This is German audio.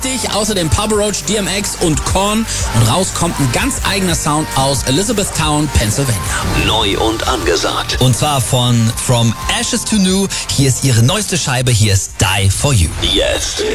Außerdem Papa Roach, DMX und Korn. Und raus kommt ein ganz eigener Sound aus Elizabethtown, Pennsylvania. Neu und angesagt. Und zwar von From Ashes to New. Hier ist ihre neueste Scheibe. Hier ist Die For You. Jetzt.